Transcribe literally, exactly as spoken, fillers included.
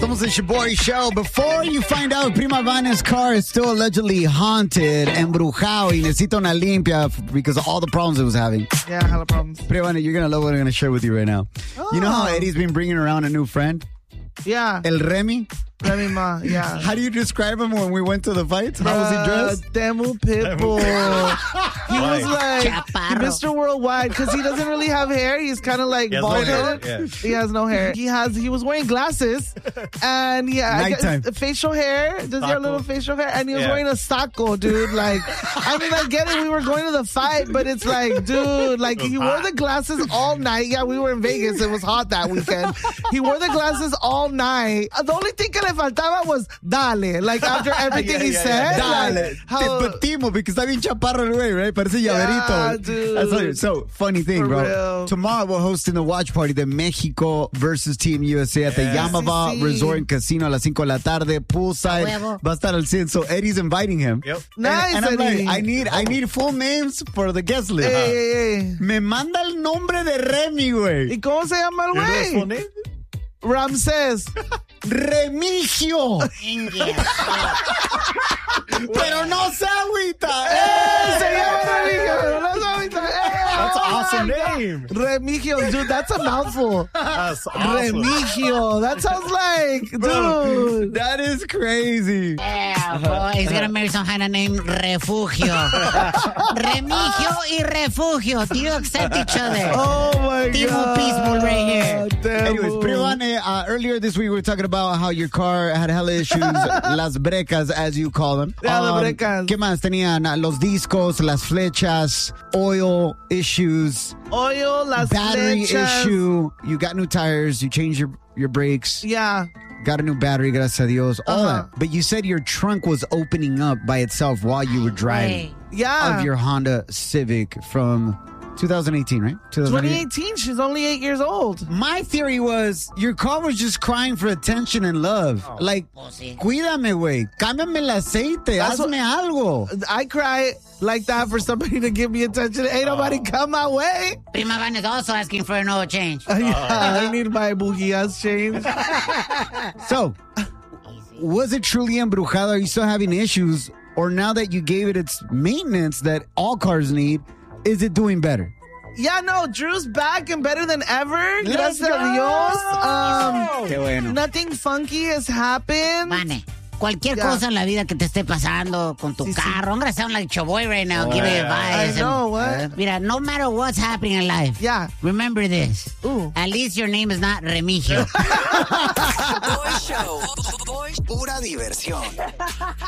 Somos the Shaboy Show. Before you find out, Prima Vana's car is still allegedly haunted, embrujado, y necesita una limpia because of all the problems it was having. Yeah, hella problems. Prima Vana, you're going to love what I'm going to share with you right now. Oh. You know how Eddie's been bringing around a new friend? Yeah. El Remy? Remy Ma, yeah. How do you describe him when we went to the fights? How was he dressed? Uh, Demu Pitbull. He was like Chaparro. Mister Worldwide because he doesn't really have hair. He's kind of like He has no bald hair, headed. yeah. He has no hair. He has. He was wearing glasses, and yeah, I guess Nighttime. facial hair. Does he have a little facial hair? And he was Yeah. wearing a saco, dude. Like, I mean, I get it. We were going to the fight, but it's like, dude, like he wore the glasses all night. Yeah, we were in Vegas. It was hot that weekend. He wore the glasses all night. The only thing que le faltaba was dale. Like after everything Yeah, he yeah, said, yeah. Dale. like, how- Te petimo, because está bien chaparro el güey, right? Parece llaverito. Yeah, dude. That's what, so, funny thing, For bro. real. Tomorrow we're hosting the watch party, the Mexico versus Team U S A at the Yeah. Yamava Sí, sí. Resort and Casino a las cinco de la tarde, poolside. Huevo. Va a estar al cien. So Eddie's inviting him. Yep. And, Nice, and I'm Eddie. like, I need, I need full names for the guest list. Hey, hey, hey. Me manda el nombre de Remy, güey. ¿Y cómo se llama el You know his full güey? name? Ramsés. Remigio. Pero no se agüita. ¡Eh! Se llama Remigio, pero no se agüita. ¡Eh! That's an Oh awesome my God. name. Remigio, dude, that's a mouthful. That's awesome. Remigio. That sounds like, dude. That is crazy. Yeah, boy, he's gonna marry some kind of name Refugio. Remigio y Refugio. Do you accept each other? Oh my Timo God. Peaceful right here. Damn. Anyways, Privane, uh, earlier this week we were talking about how your car had hella issues, las brecas, as you call them. Yeah, the brecas. ¿Qué más? Tenían uh, los discos, las flechas, oil issues, Oil, las battery flechas. issue. You got new tires, you changed your, your brakes, Yeah. got a new battery, gracias a Dios, all Uh-huh. that. But you said your trunk was opening up by itself while you were driving Hey. Yeah. of your Honda Civic from twenty eighteen, right? twenty eighteen, she's only eight years old. My theory was your car was just crying for attention and love. Like, Pussy. cuídame, güey. Cámbiame el aceite. That's Hazme algo. I cry like that for somebody to give me attention. Ain't nobody come my way. Prima Van is also asking for an oil change. Yeah, I need my bujías changed. So, was it truly embrujado? Are you still having issues? Or now that you gave it its maintenance that all cars need, is it doing better? Yeah, no, Drew's back and better than ever. Let's Gracias a go. Dios. Um, Qué bueno. nothing funky has happened. Vane, cualquier Yeah. cosa en la vida que te esté pasando con tu Sí, sí. carro. I'm gonna sound like Choboy right now, Oh, giving yeah. advice. I know, and- what? Mira, no matter what's happening in life, Yeah. remember this. Ooh. At least your name is not Remigio. Boy Show. Pura diversión.